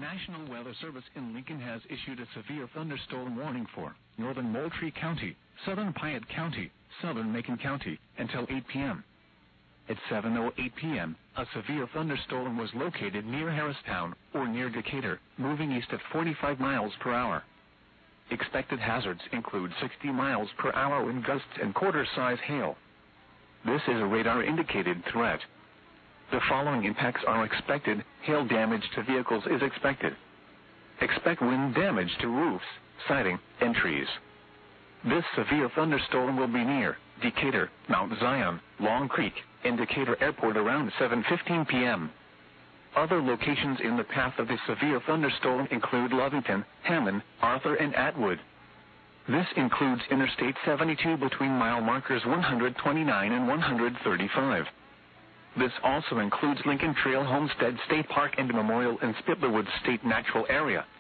National Weather Service in Lincoln has issued a severe thunderstorm warning for northern Moultrie County, southern Piatt County, southern Macon County, until 8 p.m. At 7:08 p.m., a severe thunderstorm was located near Harristown, or near Decatur, moving east at 45 miles per hour. Expected hazards include 60 miles per hour wind gusts and quarter-size hail. This is a radar-indicated threat. The following impacts are expected. Hail damage to vehicles is expected. Expect wind damage to roofs, siding, and trees. This severe thunderstorm will be near Decatur, Mount Zion, Long Creek, and Decatur Airport around 7:15 p.m. Other locations in the path of the severe thunderstorm include Lovington, Hammond, Arthur, and Atwood. This includes Interstate 72 between mile markers 129 and 135. This also includes Lincoln Trail Homestead State Park and Memorial and Spittlerwood State Natural Area.